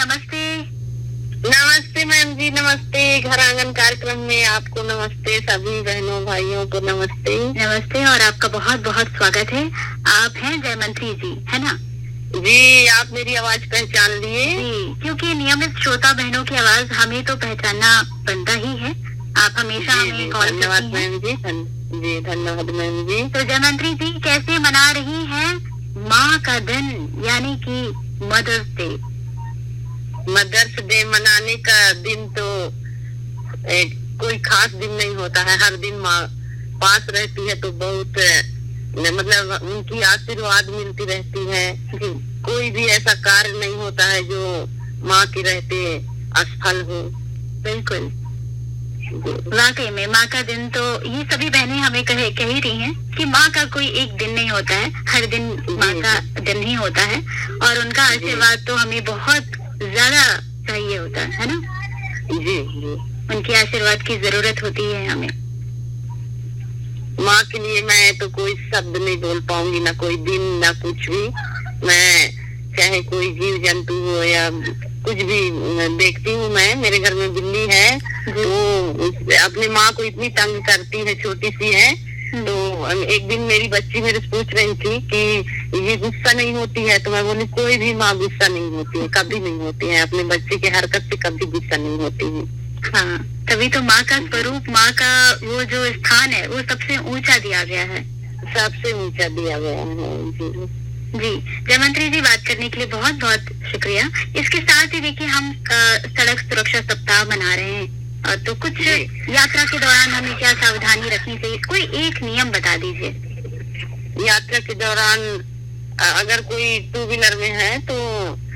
नमस्ते। नमस्ते मैम जी, नमस्ते। घर आंगन कार्यक्रम में आपको नमस्ते, सभी बहनों भाइयों को नमस्ते। नमस्ते और आपका बहुत बहुत स्वागत है। आप हैं जयमंत्री जी, है ना? जी, आप मेरी आवाज पहचान लिए? जी, क्योंकि नियमित श्रोता बहनों की आवाज हमें तो पहचानना बनता ही है। आप हमेशा हमें कॉल करती हैं। धन्यवाद मैम जी। जी धन्यवाद मैम जी। तो जयमंत्री जी, कैसे मना रही हैं माँ का दिन, यानी कि मदर्स डे? मदर्स डे मनाने का दिन तो कोई खास दिन नहीं होता है। हर दिन माँ पास रहती है तो बहुत मतलब उनकी आशीर्वाद मिलती रहती है। कोई भी ऐसा कार्य नहीं होता है जो माँ के रहते असफल हो। बिल्कुल, वाकई में माँ का दिन तो ये सभी बहनें हमें कह ही रही हैं कि माँ का कोई एक दिन नहीं होता है, हर दिन माँ का दिन ही होता है। और उनका आशीर्वाद तो हमें बहुत ज्यादा चाहिए होता है ना? जी। उनके आशीर्वाद की जरूरत होती है हमें। माँ के लिए मैं तो कोई शब्द नहीं बोल पाऊंगी, ना कोई दिन ना कुछ भी। मैं चाहे कोई जीव जंतु हो या कुछ भी देखती हूँ। मैं, मेरे घर में बिल्ली है, तो अपनी माँ को इतनी तंग करती है, छोटी सी है। तो एक दिन मेरी बच्ची मेरे से पूछ रही थी कि ये गुस्सा नहीं होती है, तो मैं बोली कोई भी माँ गुस्सा नहीं होती है, कभी नहीं होती है। अपने बच्चे की हरकत से कभी गुस्सा नहीं होती है। हाँ, तभी तो माँ का स्वरूप, माँ का वो जो स्थान है वो सबसे ऊंचा दिया गया है। सबसे ऊंचा दिया गया है। जी, जयमंत्री जी, बात करने के लिए बहुत बहुत शुक्रिया। इसके साथ ही देखिए हम सड़क सुरक्षा सप्ताह मना रहे हैं, तो कुछ यात्रा के दौरान हमें क्या सावधानी रखनी चाहिए, कोई एक नियम बता दीजिए। यात्रा के दौरान अगर कोई टू व्हीलर में है तो